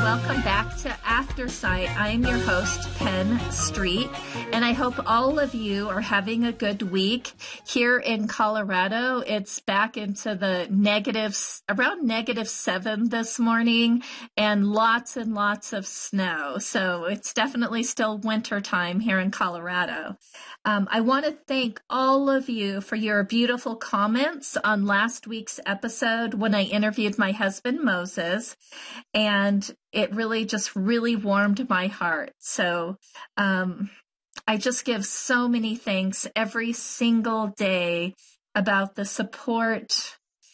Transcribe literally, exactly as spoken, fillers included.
welcome back to Aftersight. I am your host, Penn Street, and I hope all of you are having a good week. Here in Colorado, it's back into the negatives, around negative seven this morning, and lots and lots of snow. So it's definitely still winter time here in Colorado. Um, I want to thank all of you for your beautiful comments on last week's episode when I interviewed my husband, Moses, and it really just really warmed my heart. So um, I just give so many thanks every single day about the support